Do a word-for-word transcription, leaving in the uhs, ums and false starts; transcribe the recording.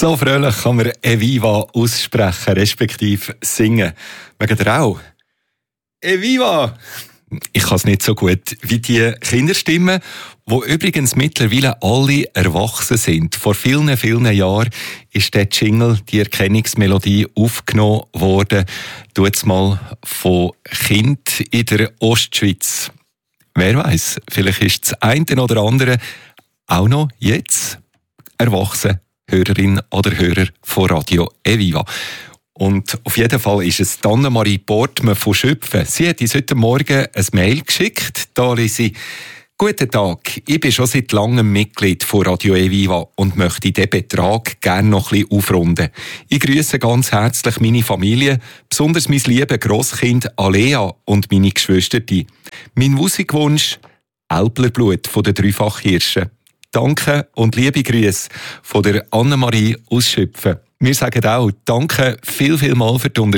So fröhlich kann man Eviva aussprechen, respektive singen. Wegen der auch. Eviva! Ich kann es nicht so gut wie die Kinderstimmen, die übrigens mittlerweile alle erwachsen sind. Vor vielen, vielen Jahren ist der Jingle, die Erkennungsmelodie, aufgenommen worden. Tut's mal von Kind in der Ostschweiz. Wer weiß, vielleicht ist das eine oder andere auch noch jetzt erwachsen, Hörerin oder Hörer von Radio Eviva. Und auf jeden Fall ist es Anne-Marie Portmann von Schöpfen. Sie hat uns heute Morgen ein Mail geschickt. Da lese ich: Guten Tag, ich bin schon seit langem Mitglied von Radio Eviva und möchte diesen Betrag gerne noch ein bisschen aufrunden. Ich grüße ganz herzlich meine Familie, besonders mein liebes Grosskind Alea und meine Geschwister. Mein Musikwunsch: Älplerblut von den Dreifachhirschen. Danke und liebe Grüße von der Anne-Marie aus Schöpfen. Wir sagen auch Danke viel, viel mal für die Unterstützung.